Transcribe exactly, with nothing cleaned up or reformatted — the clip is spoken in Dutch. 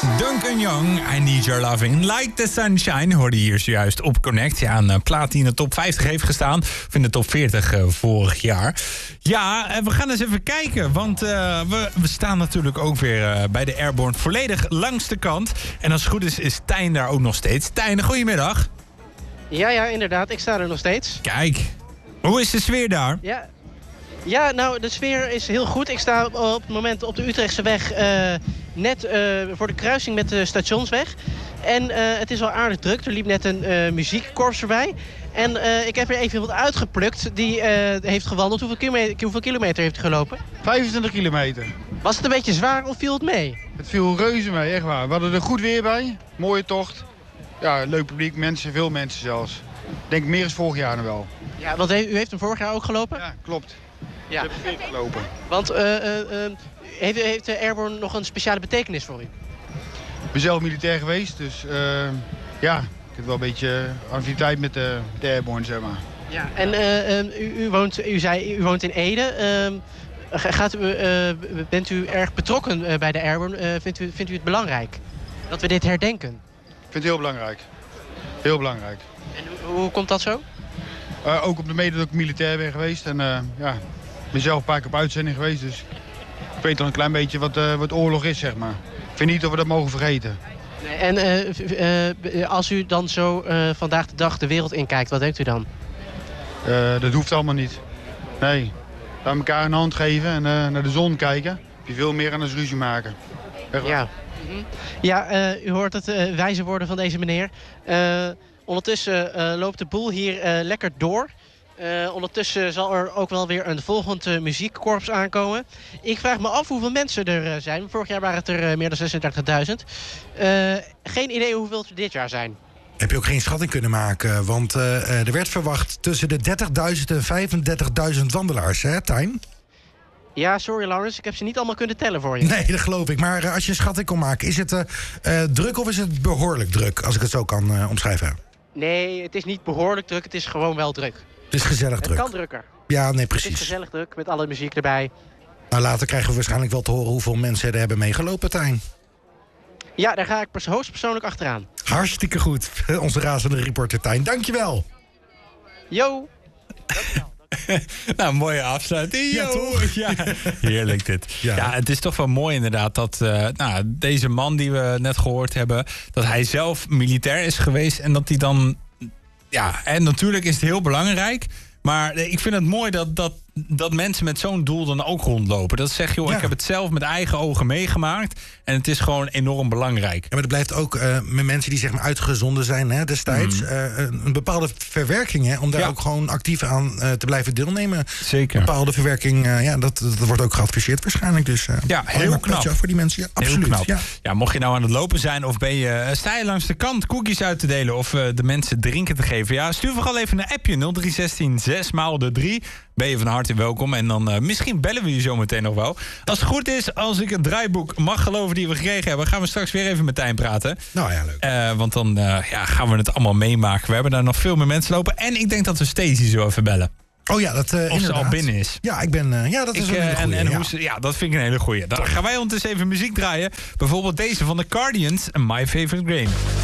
Duncan Young, I Need Your Loving, Like the Sunshine, hoorde je hier zojuist op Connect. Ja, een plaat die in de top vijftig heeft gestaan, of in de top veertig uh, vorig jaar. Ja, uh, we gaan eens even kijken, want uh, we, we staan natuurlijk ook weer uh, bij de Airborne volledig langs de kant. En als het goed is, is Tijn daar ook nog steeds. Tijn, goedemiddag. Ja, ja, inderdaad. Ik sta er nog steeds. Kijk, hoe is de sfeer daar? Ja, ja nou, de sfeer is heel goed. Ik sta op het moment op de Utrechtse weg uh, net uh, voor de kruising met de Stationsweg. En uh, het is wel aardig druk. Er liep net een uh, muziekkorps erbij. En uh, ik heb er even wat uitgeplukt. Die uh, heeft gewandeld. Hoeveel kilometer, hoeveel kilometer heeft hij gelopen? vijfentwintig kilometer. Was het een beetje zwaar of viel het mee? Het viel reuze mee, echt waar. We hadden er goed weer bij. Mooie tocht. Ja, leuk publiek, mensen, veel mensen zelfs. Ik denk meer als vorig jaar nog wel. Ja, want u heeft hem vorig jaar ook gelopen? Ja, klopt. Ja. Ik heb veel gelopen. Want uh, uh, uh, heeft, heeft de Airborne nog een speciale betekenis voor u? Ik ben zelf militair geweest, dus uh, ja, ik heb wel een beetje affiniteit met de, de Airborne, zeg maar. Ja, en uh, uh, u, u, woont, u zei, u woont in Ede. Uh, gaat u, uh, bent u erg betrokken uh, bij de Airborne? Uh, vindt, u, vindt u het belangrijk dat we dit herdenken? Ik vind het heel belangrijk. Heel belangrijk. En hoe, hoe komt dat zo? Uh, ook op de mede dat ik militair ben geweest. En uh, ja, ik ben zelf een paar keer op uitzending geweest. Dus ik weet al een klein beetje wat, uh, wat oorlog is, zeg maar. Ik vind niet dat we dat mogen vergeten. Nee, en uh, uh, als u dan zo uh, vandaag de dag de wereld inkijkt, wat denkt u dan? Uh, dat hoeft allemaal niet. Nee, laat elkaar een hand geven en uh, naar de zon kijken. Heb je veel meer aan als ruzie maken. Echt ja. Mm-hmm. Ja, uh, u hoort het uh, wijze woorden van deze meneer. Uh, ondertussen uh, loopt de boel hier uh, lekker door. Uh, ondertussen zal er ook wel weer een volgend uh, muziekkorps aankomen. Ik vraag me af hoeveel mensen er uh, zijn. Vorig jaar waren het er uh, meer dan zesendertigduizend. Uh, geen idee hoeveel het dit jaar zijn. Heb je ook geen schatting kunnen maken? Want uh, er werd verwacht tussen de dertigduizend en vijfendertigduizend wandelaars, hè, Tijn? Ja, sorry Laurens, ik heb ze niet allemaal kunnen tellen voor je. Nee, dat geloof ik. Maar uh, als je een schatting kon maken, is het uh, uh, druk of is het behoorlijk druk? Als ik het zo kan uh, omschrijven. Nee, het is niet behoorlijk druk, het is gewoon wel druk. Het is gezellig druk. Het kan drukker. Ja, nee, precies. Het is gezellig druk, met alle muziek erbij. Nou, later krijgen we waarschijnlijk wel te horen hoeveel mensen er hebben meegelopen, Tijn. Ja, daar ga ik pers- hoogstpersoonlijk achteraan. Hartstikke goed. Onze razende reporter Tijn, dankjewel. Yo. Nou, mooie afsluiting. Ja, toch? Ja, heerlijk dit. Ja. Ja, het is toch wel mooi inderdaad dat uh, nou, deze man die we net gehoord hebben, dat hij zelf militair is geweest en dat hij dan... Ja, en natuurlijk is het heel belangrijk, maar ik vind het mooi dat, dat, dat mensen met zo'n doel dan ook rondlopen. Dat zeg joh, Ja. ik heb het zelf met eigen ogen meegemaakt en het is gewoon enorm belangrijk. Ja, maar er blijft ook uh, met mensen die zeg maar uitgezonden zijn hè, destijds... Mm. Uh, een bepaalde verwerking, hè, om daar Ja. ook gewoon actief aan uh, te blijven deelnemen. Zeker. Een bepaalde verwerking, uh, ja, dat, dat wordt ook geadviseerd waarschijnlijk. Dus uh, Ja, alleen heel maar knap. petje af voor die mensen. Ja, Heel absoluut. knap. Ja. Ja, mocht je nou aan het lopen zijn of ben je, sta je langs de kant koekjes uit te delen of uh, de mensen drinken te geven. Ja, stuur vooral even een appje nul drie zestien zes maal de drie. Ben je van harte welkom en dan uh, misschien bellen we je zo meteen nog wel. Als het goed is, als ik het draaiboek mag geloven die we gekregen hebben, gaan we straks weer even met Tijn praten. Nou ja, leuk. Uh, want dan uh, ja, gaan we het allemaal meemaken. We hebben daar nog veel meer mensen lopen en ik denk dat we Stacey zo even bellen. Oh ja, dat uh, Of ze inderdaad. al binnen is. Ja, ik ben, uh, ja dat is Ik, een hele uh, goeie. en, en ja. hoe ze, ja, dat vind ik een hele goeie. Dan gaan wij ondertussen even muziek draaien. Bijvoorbeeld deze van de Cardigans, My Favorite Grain.